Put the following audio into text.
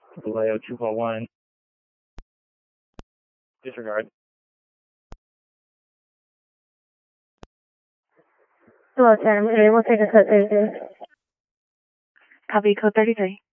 Vallejo 241. Disregard. Hello, 10. We'll take a code 33. Copy code 33.